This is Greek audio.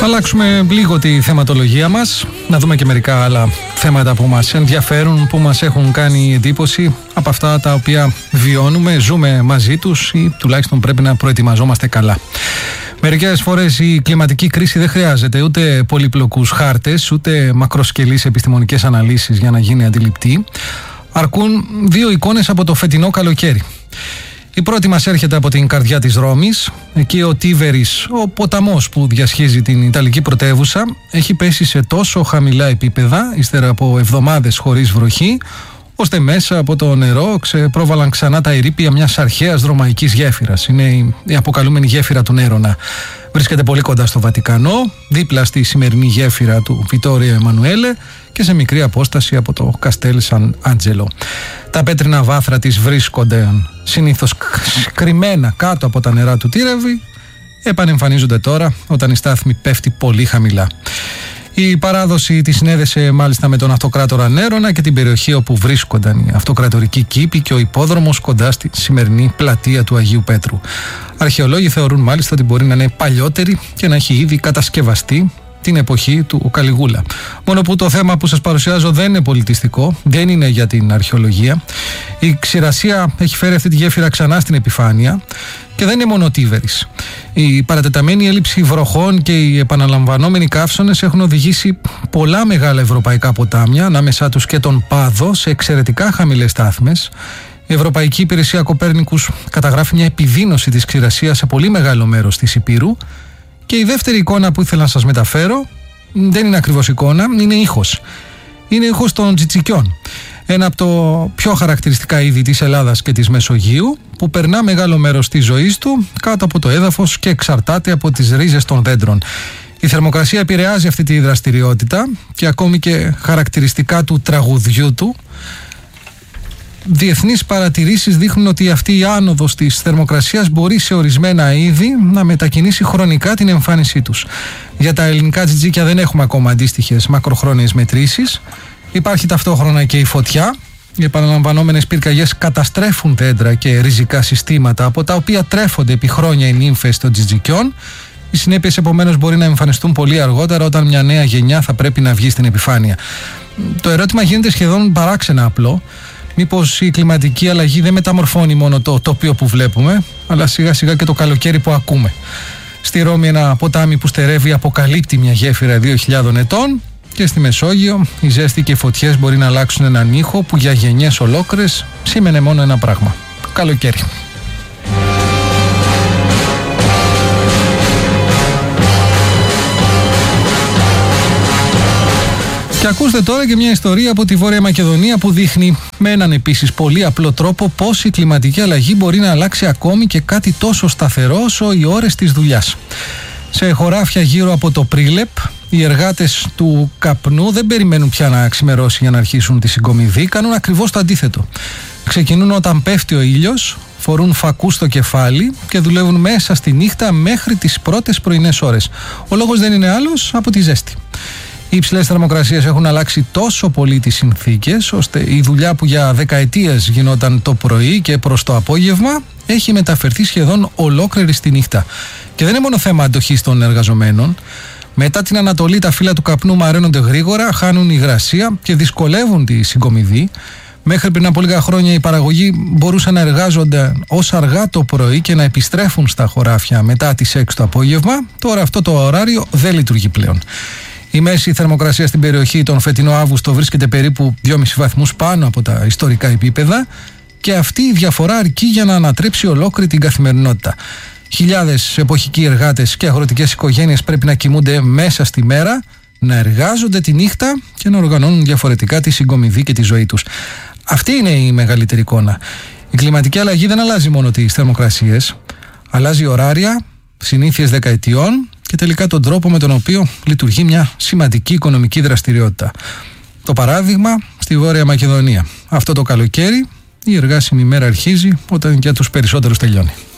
αλλάξουμε λίγο τη θεματολογία μας, να δούμε και μερικά άλλα θέματα που μας ενδιαφέρουν, που μας έχουν κάνει εντύπωση από αυτά τα οποία βιώνουμε, ζούμε μαζί τους ή τουλάχιστον πρέπει να προετοιμαζόμαστε καλά. Μερικές φορές η κλιματική κρίση δεν χρειάζεται ούτε πολύπλοκους χάρτες, ούτε μακροσκελείς επιστημονικές αναλύσεις για να γίνει αντιληπτή. Αρκούν δύο εικόνες από το φετινό καλοκαίρι. Η πρώτη μας έρχεται από την καρδιά της Ρώμης. Εκεί ο Τίβερης, ο ποταμός που διασχίζει την Ιταλική πρωτεύουσα, έχει πέσει σε τόσο χαμηλά επίπεδα, ύστερα από εβδομάδες χωρίς βροχή, ώστε μέσα από το νερό ξεπρόβαλαν ξανά τα ερείπια μιας αρχαίας ρωμαϊκής γέφυρας. Είναι η αποκαλούμενη γέφυρα του Νέρονα. Βρίσκεται πολύ κοντά στο Βατικανό, δίπλα στη σημερινή γέφυρα του Βιτόριο Εμμανουέλε και σε μικρή απόσταση από το Καστέλ Σαν Άντζελο. Τα πέτρινα βάθρα της βρίσκονται συνήθως κρυμμένα κάτω από τα νερά του Τύρευη, επανεμφανίζονται τώρα όταν η στάθμη πέφτει πολύ χαμηλά. Η παράδοση τη συνέδεσε μάλιστα με τον αυτοκράτορα Νέρονα και την περιοχή όπου βρίσκονταν η αυτοκρατορική κήπη και ο υπόδρομος κοντά στη σημερινή πλατεία του Αγίου Πέτρου. Αρχαιολόγοι θεωρούν μάλιστα ότι μπορεί να είναι παλιότερη και να έχει ήδη κατασκευαστεί την εποχή του Καλιγούλα. Μόνο που το θέμα που σας παρουσιάζω δεν είναι πολιτιστικό, δεν είναι για την αρχαιολογία. Η ξηρασία έχει φέρει αυτή τη γέφυρα ξανά στην επιφάνεια και δεν είναι μόνο ο Τίβερης. Η παρατεταμένη έλλειψη βροχών και οι επαναλαμβανόμενοι καύσωνες έχουν οδηγήσει πολλά μεγάλα ευρωπαϊκά ποτάμια, ανάμεσά τους και τον Πάδο, σε εξαιρετικά χαμηλές στάθμες. Η Ευρωπαϊκή Υπηρεσία Κοπέρνικους καταγράφει μια επιδείνωση της ξηρασίας σε πολύ μεγάλο μέρος της Υπήρου. Και η δεύτερη εικόνα που ήθελα να σας μεταφέρω δεν είναι ακριβώς εικόνα, είναι ήχος. Είναι ήχος των τζιτσικιών. Ένα από το πιο χαρακτηριστικά είδη της Ελλάδας και της Μεσογείου, που περνά μεγάλο μέρος της ζωής του κάτω από το έδαφος και εξαρτάται από τις ρίζες των δέντρων. Η θερμοκρασία επηρεάζει αυτή τη δραστηριότητα και ακόμη και χαρακτηριστικά του τραγουδιού του. Διεθνείς παρατηρήσεις δείχνουν ότι αυτή η άνοδος της θερμοκρασίας μπορεί σε ορισμένα είδη να μετακινήσει χρονικά την εμφάνισή τους. Για τα ελληνικά τζιτζίκια δεν έχουμε ακόμα αντίστοιχες μακροχρόνιες μετρήσεις. Υπάρχει ταυτόχρονα και η φωτιά. Οι επαναλαμβανόμενες πυρκαγιές καταστρέφουν δέντρα και ριζικά συστήματα από τα οποία τρέφονται επί χρόνια οι νύμφες των τζιτζικιών. Οι συνέπειες επομένως μπορεί να εμφανιστούν πολύ αργότερα, όταν μια νέα γενιά θα πρέπει να βγει στην επιφάνεια. Το ερώτημα γίνεται σχεδόν παράξενα απλό. Μήπως η κλιματική αλλαγή δεν μεταμορφώνει μόνο το τοπίο που βλέπουμε, αλλά σιγά σιγά και το καλοκαίρι που ακούμε. Στη Ρώμη ένα ποτάμι που στερεύει αποκαλύπτει μια γέφυρα 2.000 ετών και στη Μεσόγειο η ζέστη και οι φωτιές μπορεί να αλλάξουν έναν ήχο που για γενιές ολόκληρες σήμαινε μόνο ένα πράγμα: καλοκαίρι. Και ακούστε τώρα και μια ιστορία από τη Βόρεια Μακεδονία που δείχνει με έναν επίσης πολύ απλό τρόπο πώς η κλιματική αλλαγή μπορεί να αλλάξει ακόμη και κάτι τόσο σταθερό όσο οι ώρες της δουλειάς. Σε χωράφια γύρω από το Πρίλεπ, οι εργάτες του καπνού δεν περιμένουν πια να ξημερώσει για να αρχίσουν τη συγκομιδή, κάνουν ακριβώς το αντίθετο. Ξεκινούν όταν πέφτει ο ήλιος, φορούν φακούς στο κεφάλι και δουλεύουν μέσα στη νύχτα μέχρι τις πρώτες πρωινές ώρες. Ο λόγος δεν είναι άλλος από τη ζέστη. Οι υψηλές θερμοκρασίες έχουν αλλάξει τόσο πολύ τις συνθήκες, ώστε η δουλειά που για δεκαετίες γινόταν το πρωί και προς το απόγευμα έχει μεταφερθεί σχεδόν ολόκληρη στη νύχτα. Και δεν είναι μόνο θέμα αντοχής των εργαζομένων. Μετά την Ανατολή τα φύλλα του καπνού μαραίνονται γρήγορα, χάνουν υγρασία και δυσκολεύουν τη συγκομιδή. Μέχρι πριν από λίγα χρόνια οι παραγωγοί μπορούσαν να εργάζονται ως αργά το πρωί και να επιστρέφουν στα χωράφια μετά τις 6 το απόγευμα. Τώρα αυτό το ωράριο δεν λειτουργεί πλέον. Η μέση θερμοκρασία στην περιοχή τον φετινό Αύγουστο βρίσκεται περίπου 2,5 βαθμούς πάνω από τα ιστορικά επίπεδα και αυτή η διαφορά αρκεί για να ανατρέψει ολόκληρη την καθημερινότητα. Χιλιάδες εποχικοί εργάτες και αγροτικές οικογένειες πρέπει να κοιμούνται μέσα στη μέρα, να εργάζονται τη νύχτα και να οργανώνουν διαφορετικά τη συγκομιδή και τη ζωή τους. Αυτή είναι η μεγαλύτερη εικόνα. Η κλιματική αλλαγή δεν αλλάζει μόνο τις θερμοκρασίες, αλλάζει ωράρια, συνήθειες δεκαετιών και τελικά τον τρόπο με τον οποίο λειτουργεί μια σημαντική οικονομική δραστηριότητα. Το παράδειγμα στη Βόρεια Μακεδονία. Αυτό το καλοκαίρι η εργάσιμη μέρα αρχίζει όταν για τους περισσότερους τελειώνει.